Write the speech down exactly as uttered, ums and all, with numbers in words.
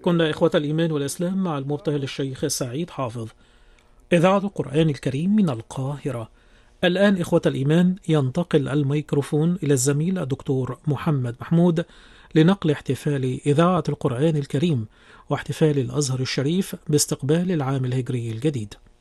كنا إخوة الإيمان والإسلام مع المبتهل الشيخ سعيد حافظ، إذاعة القرآن الكريم من القاهرة. الآن إخوة الإيمان ينتقل الميكروفون إلى الزميل الدكتور محمد محمود لنقل احتفال إذاعة القرآن الكريم واحتفال الأزهر الشريف باستقبال العام الهجري الجديد.